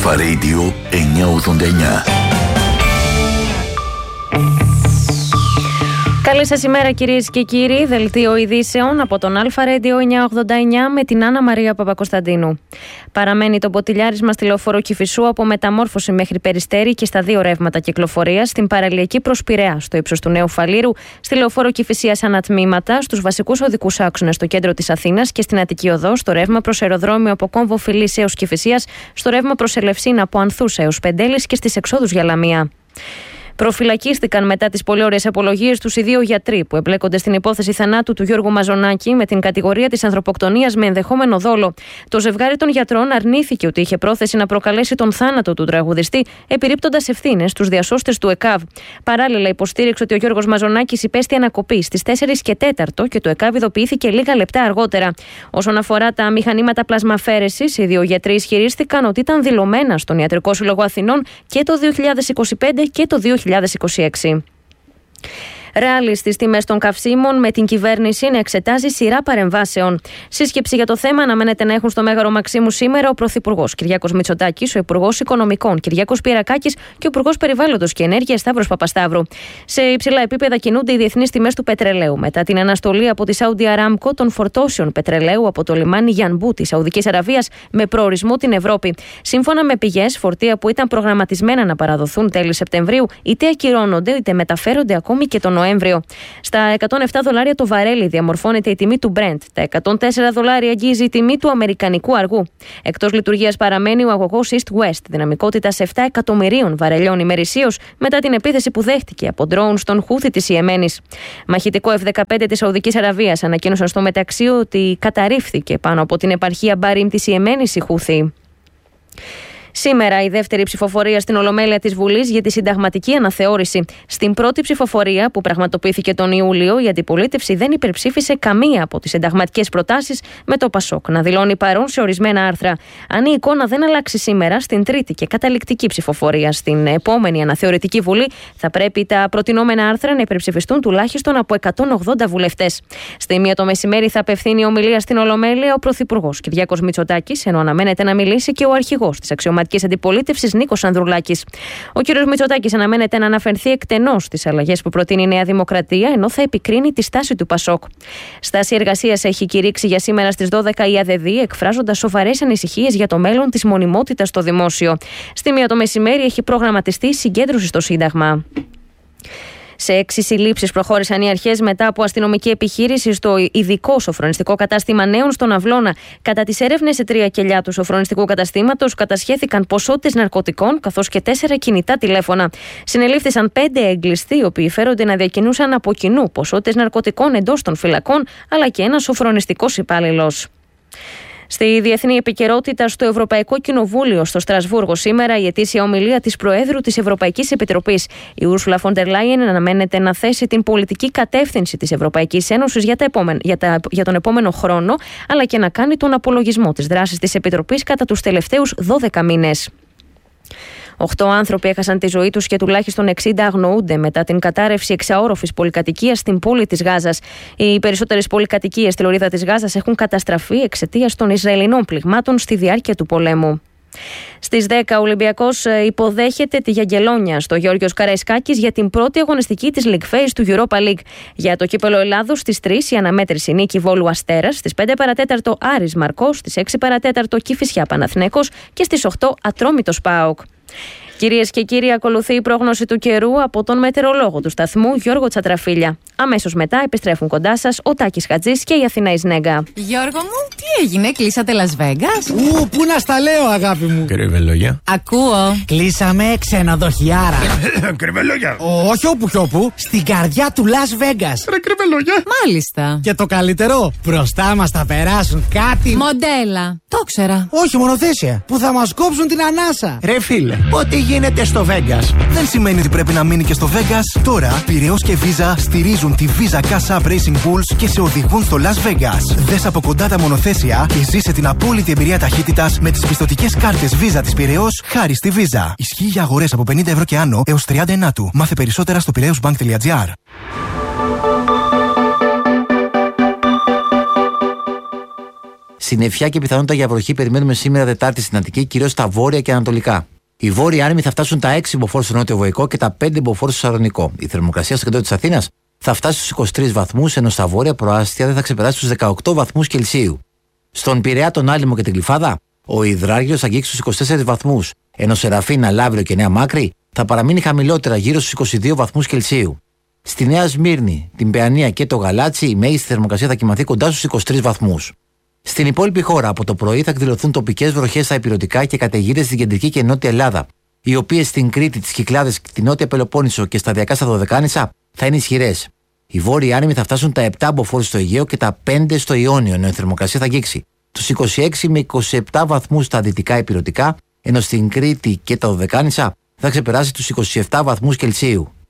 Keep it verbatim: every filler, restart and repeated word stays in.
Αλφα Radio εννιακόσια ογδόντα εννιά. Καλή σας ημέρα κυρίες και κύριοι, δελτίο ειδήσεων από τον Αλφα Radio εννιακόσια ογδόντα εννιά με την Άννα Μαρία Παπακοσταντίνου. Παραμένει το ποτηλιάρισμα στη λεωφόρο Κηφισού από Μεταμόρφωση μέχρι Περιστέρη και στα δύο ρεύματα κυκλοφορίας, στην παραλιακή προς Πειραιά, στο ύψος του Νέου Φαλήρου, στη λεωφόρο Κηφισίας ανατμήματα, στους βασικούς οδικούς άξονες στο κέντρο της Αθήνας και στην Αττική Οδό, στο ρεύμα προς αεροδρόμιο από Κόμβο Φιλής έως Κηφισίας, στο ρεύμα προς Ελευσίνα από Ανθούσα έως Πεντέλης και στις εξόδους για Λαμία. Προφυλακίστηκαν μετά τις πολύ ωραίες απολογίες τους οι δύο γιατροί που εμπλέκονται στην υπόθεση θανάτου του Γιώργου Μαζονάκη με την κατηγορία της ανθρωποκτονίας με ενδεχόμενο δόλο. Το ζευγάρι των γιατρών αρνήθηκε ότι είχε πρόθεση να προκαλέσει τον θάνατο του τραγουδιστή, επιρρύπτοντας ευθύνες στους διασώστες του ΕΚΑΒ. Παράλληλα, υποστήριξε ότι ο Γιώργος Μαζονάκης υπέστη ανακοπή στις τέσσερις και τέσσερα και το ΕΚΑΒ ειδοποιήθηκε λίγα λεπτά αργότερα. Όσον αφορά τα μηχανήματα πλασμαφέρεσης, οι δύο γιατροί ισχυρίστηκαν ότι ήταν δηλωμένα στον Ιατρικό Σύλλογο Αθηνών και το δύο χιλιάδες είκοσι πέντε και το δύο χιλιάδες είκοσι έξι. Ράλι στις τιμές των καυσίμων, με την κυβέρνηση να εξετάζει σειρά παρεμβάσεων. Σύσκεψη για το θέμα αναμένεται να έχουν στο Μέγαρο Μαξίμου σήμερα ο Πρωθυπουργός Κυριάκος Μητσοτάκης, ο Υπουργός Οικονομικών Κυριάκος Πυρακάκης και ο Υπουργός Περιβάλλοντος και Ενέργειας Σταύρος Παπασταύρου. Σε υψηλά επίπεδα κινούνται οι διεθνείς τιμές του πετρελαίου μετά την αναστολή από τη Saudi Aramco των φορτώσεων πετρελαίου από το λιμάνι Γιανμπού της Σαουδικής Αραβίας με προορισμό την Ευρώπη. Σύμφωνα με πηγές, φορτία που ήταν προγραμματισμένα να παραδοθούν τέλη Σεπτεμβρίου είτε ακυρώνονται είτε μεταφέρονται ακόμη και τον Νοέμβριο. Στα εκατόν επτά δολάρια το βαρέλι διαμορφώνεται η τιμή του Brent. Τα εκατόν τέσσερα δολάρια αγγίζει η τιμή του αμερικανικού αργού. Εκτός λειτουργίας παραμένει ο αγωγός East-West, δυναμικότητας επτά εκατομμυρίων βαρελιών ημερησίως, μετά την επίθεση που δέχτηκε από ντρόουν στον Χούθι της Ιεμένης. Μαχητικό εφ δεκαπέντε της Σαουδικής Αραβίας ανακοίνωσαν στο μεταξύ ότι καταρρίφθηκε πάνω από την επαρχία Μπαρίμ της Ιεμένης η Χούθι. Σήμερα η δεύτερη ψηφοφορία στην Ολομέλεια της Βουλής για τη συνταγματική αναθεώρηση. Στην πρώτη ψηφοφορία που πραγματοποιήθηκε τον Ιούλιο, η αντιπολίτευση δεν υπερψήφισε καμία από τις συνταγματικές προτάσεις, με το Πασόκ να δηλώνει παρόν σε ορισμένα άρθρα. Αν η εικόνα δεν αλλάξει σήμερα, στην τρίτη και καταληκτική ψηφοφορία στην επόμενη αναθεωρητική Βουλή, θα πρέπει τα προτινόμενα άρθρα να υπερψηφιστούν τουλάχιστον από εκατόν ογδόντα βουλευτές. Στη μία το μεσημέρι θα απευθύνει ομιλία στην Ολομέλεια ο Πρωθυπουργός Κυριάκος Μητσοτάκης, ενώ αναμένεται να μιλήσει και ο αρχηγός της αξιωματικής αντιπολίτευσης Νίκος Ανδρουλάκης. Ο κ. Μητσοτάκης αναμένεται να αναφερθεί εκτενώς στις αλλαγές που προτείνει η Νέα Δημοκρατία, ενώ θα επικρίνει τη στάση του Πασόκ. Στάση εργασίας έχει κηρύξει για σήμερα στις δώδεκα η ΑΔΔ, εκφράζοντας σοβαρές ανησυχίες για το μέλλον της μονιμότητας στο δημόσιο. Στη μία το μεσημέρι έχει προγραμματιστεί συγκέντρωση στο Σύνταγμα. Σε έξι συλλήψεις προχώρησαν οι αρχές μετά από αστυνομική επιχείρηση στο ειδικό σοφρονιστικό κατάστημα Νέων στον Αυλώνα. Κατά τις έρευνες σε τρία κελιά του σοφρονιστικού καταστήματος κατασχέθηκαν ποσότητες ναρκωτικών καθώς και τέσσερα κινητά τηλέφωνα. Συνελήφθησαν πέντε εγκλειστοί, οι οποίοι φέρονται να διακινούσαν από κοινού ποσότητες ναρκωτικών εντός των φυλακών, αλλά και ένας σοφρονιστικός υπάλληλος. Στη διεθνή επικαιρότητα, στο Ευρωπαϊκό Κοινοβούλιο στο Στρασβούργο σήμερα, η ετήσια ομιλία της Προέδρου της Ευρωπαϊκής Επιτροπής. Η Ούρσουλα φον ντερ Λάιεν αναμένεται να θέσει την πολιτική κατεύθυνση της Ευρωπαϊκής Ένωσης για, τα επόμενα, για, τα, για τον επόμενο χρόνο, αλλά και να κάνει τον απολογισμό της δράσης της Επιτροπής κατά τους τελευταίους δώδεκα μήνες. Οχτώ άνθρωποι έχασαν τη ζωή τους και τουλάχιστον εξήντα αγνοούνται μετά την κατάρρευση εξαόροφης πολυκατοικίας στην πόλη της Γάζας. Οι περισσότερες πολυκατοικίες στη λωρίδα της Γάζας έχουν καταστραφεί εξαιτίας των Ισραηλινών πληγμάτων στη διάρκεια του πολέμου. Στις δέκα ο Ολυμπιακός υποδέχεται τη Γιαγγελόνια στο Γεώργιος Καραϊσκάκης για την πρώτη αγωνιστική της League Phase του Europa League. Για το κύπελο Ελλάδος στις τρεις η αναμέτρηση νίκη Βόλου Αστέρας, στις πέντε παρατέταρτο Άρης Μαρκός, στις έξι παρατέταρτο Κηφισιά Παναθηναίκος και στις οκτώ Ατρόμητος ΠΑΟΚ. Κυρίες και κύριοι, ακολουθεί η πρόγνωση του καιρού από τον μετεωρολόγο του σταθμού Γιώργο Τσατραφίλια. Αμέσως μετά επιστρέφουν κοντά σας ο Τάκης Χατζής και η Αθηνά Ισνέγκα. Γιώργο μου, τι έγινε, κλείσατε Las Vegas? Ου, πού να στα λέω, αγάπη μου. Κρυβελόγια. Ακούω. Κλείσαμε ξενοδοχιάρα. Κρυβελόγια. Όχι όπου κι όπου, στην καρδιά του Las Vegas. Ρε κρυβελόγια. Μάλιστα. Και το καλύτερο, μπροστά μας θα περάσουν κάτι. Μοντέλα. Το ξέρα. Όχι, μονοθέσια. Που θα μας κόψουν την ανάσα. Ρε φίλε, ό,τι γίνεται στο Vegas δεν σημαίνει ότι πρέπει να μείνει και στο Vegas. Τώρα, Πειραιώς και Visa στηρίζουν τη Visa Cash App Racing Bulls και σε οδηγούν στο Las Vegas. Δες από κοντά τα μονοθέσια και ζήσε την απόλυτη εμπειρία ταχύτητας με τις πιστωτικές κάρτες Visa της Πειραιώς χάρη στη Visa. Ισχύει για αγορές από πενήντα ευρώ και άνω έως τριάντα ενάτου. Μάθε περισσότερα στο πειραιώσbank τελεία gr. Συννεφιά και πιθανότητα για βροχή περιμένουμε σήμερα Τετάρτη στην Αττική, κυρίως στα βόρεια και ανατολικά. Οι βόρειοι άνεμοι θα φτάσουν τα έξι μποφόρ στο νότιο βοϊκό και τα πέντε μποφόρ στο Σαλονικό. Η θερμοκρασία στο κέντρο της Αθήνας θα φτάσει στους είκοσι τρεις βαθμούς, ενώ στα βόρεια προάστια δεν θα ξεπεράσει τους δεκαοκτώ βαθμούς Κελσίου. Στον Πειραιά, τον Άλυμο και την Γλυφάδα, ο υδράργυρος θα αγγίξει στους είκοσι τέσσερις βαθμούς, ενώ Σεραφίνα, Λαύριο και Νέα Μάκρη θα παραμείνει χαμηλότερα γύρω στους είκοσι δύο βαθμούς Κελσίου. Στη Νέα Σμύρνη, την Παιανία και το Γαλάτσι, η μέγιστη θερμοκρασία θα κυμανθεί κοντά στους είκοσι τρεις βαθμούς. Στην υπόλοιπη χώρα, από το πρωί θα εκδηλωθούν τοπικές βροχές στα ηπειρωτικά και καταιγίδες στην κεντρική και νότια Ελλάδα, οι οποίες στην Κρήτη, τις Κυκλάδες, τη νότια Πελοπόννησο και σταδιακά στα Δωδεκάνησα θα είναι ισχυρές. Οι βόρειοι άνεμοι θα φτάσουν τα επτά μποφόρ στο Αιγαίο και τα πέντε στο Ιόνιο, ενώ η θερμοκρασία θα αγγίξει τους είκοσι έξι με είκοσι επτά βαθμούς στα δυτικά ηπειρωτικά, ενώ στην Κρήτη και τα Δωδεκάνησα θα ξεπεράσει τους είκοσι επτά βαθμούς Κελσίου.